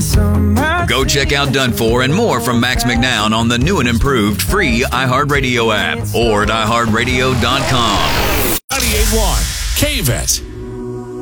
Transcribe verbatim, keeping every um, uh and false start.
Go check out Done For and more from Max McNown on the new and improved free iHeartRadio app or at i heart radio dot com. ninety-eight point one K V E T.